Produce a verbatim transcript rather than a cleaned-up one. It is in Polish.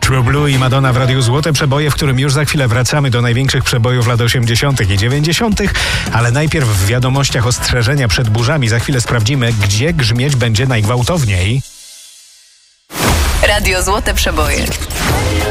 True Blue i Madonna w Radiu Złote Przeboje, w którym już za chwilę wracamy do największych przebojów lat osiemdziesiątych i dziewięćdziesiątych. Ale najpierw w wiadomościach ostrzeżenia przed burzami. Za chwilę sprawdzimy, gdzie grzmieć będzie najgwałtowniej. Radio Złote Przeboje.